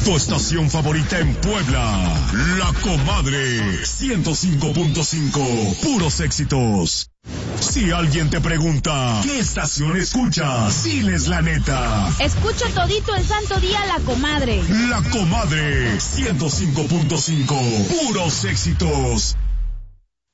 Tu estación favorita en Puebla, La Comadre 105.5, puros éxitos. Si alguien te pregunta, ¿qué estación escuchas? Diles la neta. Escucho todito el santo día La Comadre. La Comadre 105.5, puros éxitos.